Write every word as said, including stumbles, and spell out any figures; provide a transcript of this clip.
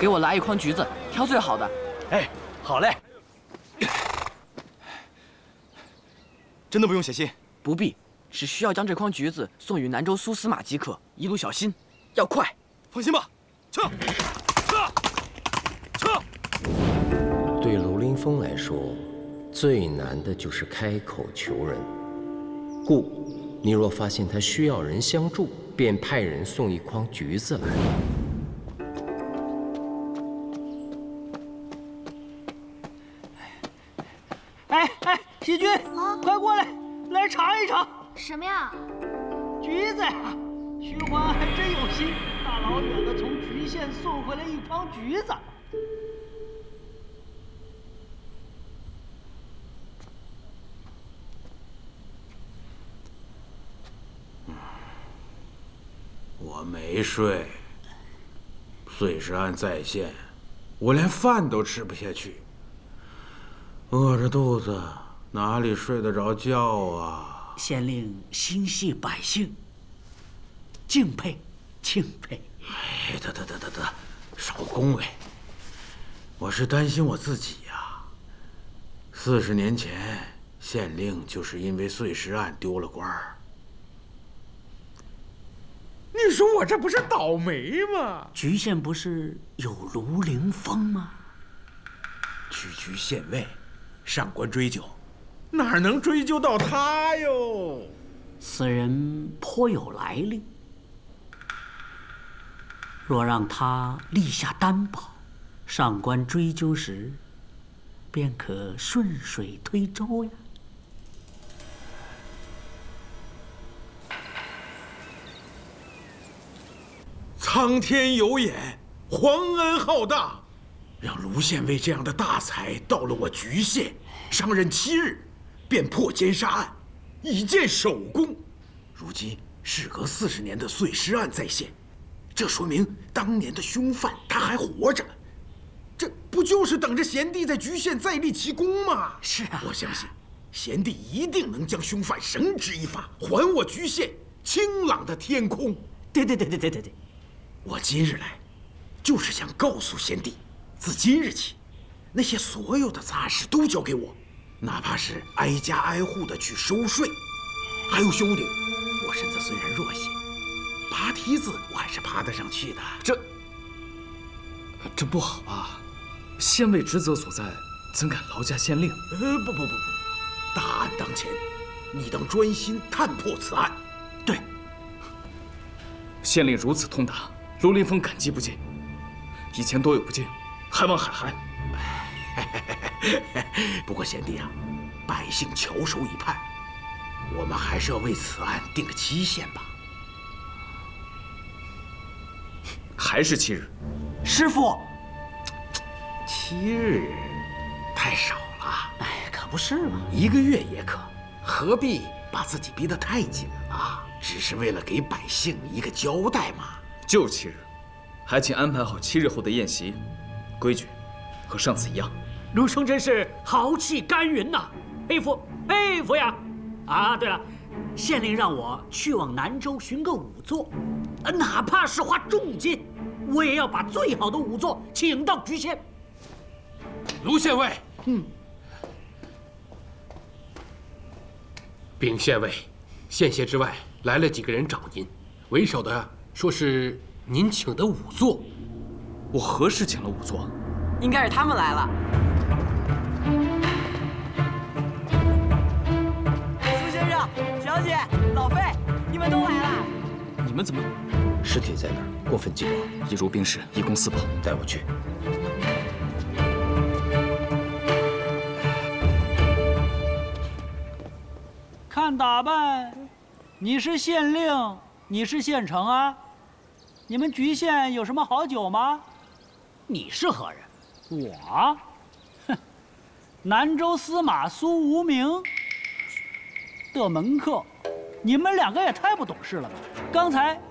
给我来一筐橘子，挑最好的。 哎，好嘞。真的不用写信？ 不必，只需要将这筐橘子送与南州苏司马即可。一路小心，要快。 放心吧，撤，撤，撤。 对卢凌风来说，最难的就是开口求人。故，你若发现他需要人相助，便派人送一筐橘子来。 哎哎，喜君，啊，快过来，来尝一尝。 什么呀？ 橘子呀！徐欢还真有心，大老远的从橘县送回来一筐橘子。 我没睡，碎尸案再现，我连饭都吃不下去。 饿着肚子，哪里睡得着觉啊？ 县令心系百姓，敬佩，敬佩。 哎，得得得得得，少恭维。我是担心我自己呀。四十年前，县令就是因为碎尸案丢了官儿。 你说我这不是倒霉吗？ 橘县不是有卢凌风吗？ 区区县尉。 上官追究，哪能追究到他哟？ 此人颇有来历，若让他立下担保，上官追究时，便可顺水推舟呀。 苍天有眼，皇恩浩大。 让卢县尉这样的大才到了我橘县，上任七日，便破奸杀案，已见首功。如今事隔四十年的碎尸案再现，这说明当年的凶犯他还活着。这不就是等着贤弟在橘县再立奇功吗？ 是啊， 我相信贤弟一定能将凶犯绳之以法，还我橘县清朗的天空。 对对对对对对对， 我今日来，就是想告诉贤弟。 自今日起，那些所有的杂事都交给我，哪怕是挨家挨户的去收税，还有修顶。我身子虽然弱些，爬梯子我还是爬得上去的。 这这不好啊！县尉职责所在，怎敢劳驾县令？ 呃，不不不不，大案当前，你当专心探破此案。对， 县令如此通达，卢凌风感激不尽。以前多有不敬。 还望海涵。 不过贤弟啊，百姓翘首以盼，我们还是要为此案定个期限吧。 还是七日。 师傅， 七日太少了。 哎，可不是嘛， 一个月也可，何必把自己逼得太紧了？只是为了给百姓一个交代嘛。 就七日，还请安排好七日后的宴席。 规矩和上次一样， 卢兄真是豪气干云呐，佩服佩服呀！啊，对了，县令让我去往南州寻个仵作，哪怕是花重金，我也要把最好的仵作请到橘县。 卢县尉，嗯，禀县尉，县县之外来了几个人找您，为首的说是您请的仵作。 我何时请了仵作？ 应该是他们来了。 苏先生、小姐、老费，你们都来了。 你们怎么？ 尸体在哪儿？过分记录。 一如冰室，一公四跑。 带我去。 看打扮，你是县令，你是县丞啊？你们橘县有什么好酒吗？ 你是何人？我，哼，南州司马苏无名的门客。你们两个也太不懂事了吧！刚才